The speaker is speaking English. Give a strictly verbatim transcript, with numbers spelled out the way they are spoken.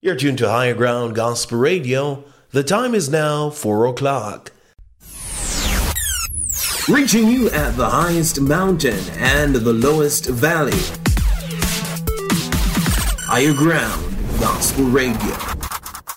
You're tuned to Higher Ground Gospel Radio. The time is now four o'clock. Reaching you at the highest mountain and the lowest valley. Higher Ground Gospel Radio.